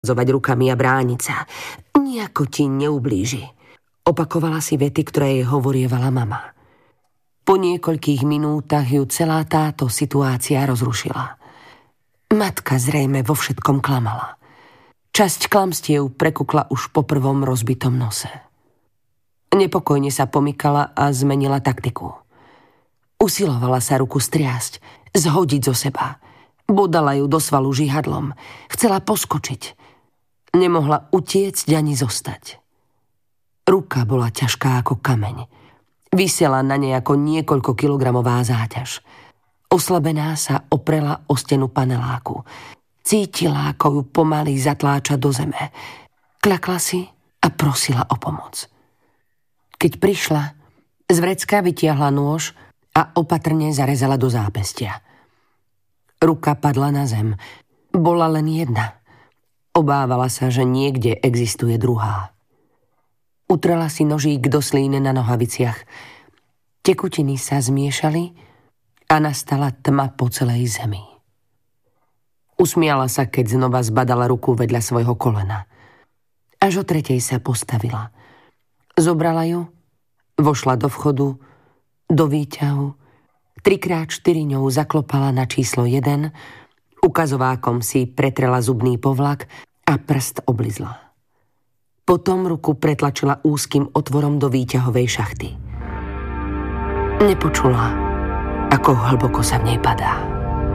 zovať rukami a brániť sa. Nijako ti neublíži. Opakovala si vety, ktoré jej hovorievala mama. Po niekoľkých minútach ju celá táto situácia rozrušila. Matka zrejme vo všetkom klamala. Časť klamstiev prekukla už po prvom rozbitom nose. Nepokojne sa pomykala a zmenila taktiku. Usilovala sa ruku striasť, zhodiť zo seba. Bodala ju do svalu žihadlom. Chcela poskočiť. Nemohla utiecť ani zostať. Ruka bola ťažká ako kameň. Visela na nej ako niekoľko kilogramová záťaž. Oslabená sa oprela o stenu paneláku. Cítila, ako ju pomaly zatláča do zeme. Kľakla si a prosila o pomoc. Keď prišla, z vrecka vytiahla nôž a opatrne zarezala do zápestia. Ruka padla na zem. Bola len jedna. Obávala sa, že niekde existuje druhá. Utrela si nožík do slíne na nohaviciach. Tekutiny sa zmiešali a nastala tma po celej zemi. Usmiala sa, keď znova zbadala ruku vedľa svojho kolena. Až o tretej sa postavila. Zobrala ju, vošla do vchodu, do výťahu, 3x4 ňou zaklopala na číslo 1, ukazovákom si pretrela zubný povlak a prst oblizla. Potom ruku pretlačila úzkým otvorom do výťahovej šachty. Nepočula, ako hlboko sa v nej padá.